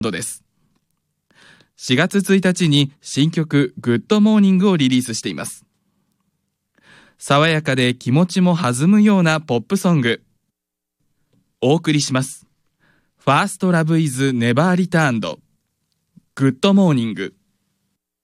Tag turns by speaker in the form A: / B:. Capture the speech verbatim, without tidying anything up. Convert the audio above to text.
A: ドです。しがつついたちに新曲グッドモーニングをリリースしています。爽やかで気持ちも弾むようなポップソング。お送りします。First Love is Never Returned。グッドモーニング。